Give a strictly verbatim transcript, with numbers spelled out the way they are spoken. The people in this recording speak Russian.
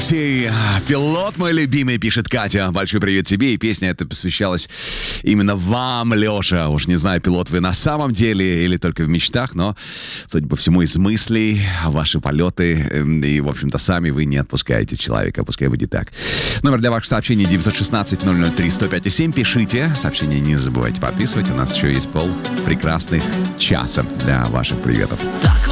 Алексей, пилот мой любимый, пишет Катя. Большой привет тебе. И песня эта посвящалась именно вам, Леша. Уж не знаю, пилот вы на самом деле или только в мечтах, но, судя по всему, из мыслей, ваши полеты, и, в общем-то, сами вы не отпускаете человека. Пускай будет так. Номер для ваших сообщений девять один шесть ноль ноль три сто пять семь. Пишите. Сообщения не забывайте подписывать. У нас еще есть пол прекрасных часа для ваших приветов.